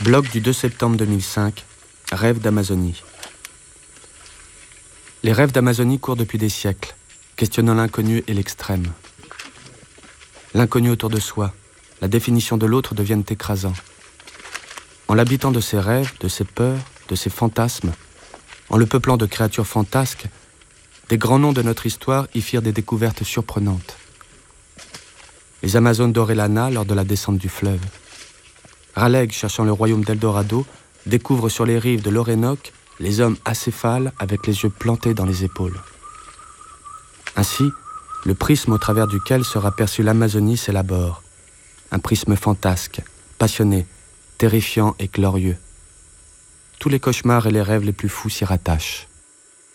Blog du 2 septembre 2005, Rêves d'Amazonie. Les rêves d'Amazonie courent depuis des siècles, questionnant l'inconnu et l'extrême. L'inconnu autour de soi, la définition de l'autre deviennent écrasants. En l'habitant de ses rêves, de ses peurs, de ses fantasmes, en le peuplant de créatures fantasques, des grands noms de notre histoire y firent des découvertes surprenantes. Les Amazones d'Orellana lors de la descente du fleuve. Raleigh, cherchant le royaume d'Eldorado, découvre sur les rives de l'Orénoque les hommes acéphales avec les yeux plantés dans les épaules. Ainsi, le prisme au travers duquel sera perçue l'Amazonie s'élabore. Un prisme fantasque, passionné, terrifiant et glorieux. Tous les cauchemars et les rêves les plus fous s'y rattachent.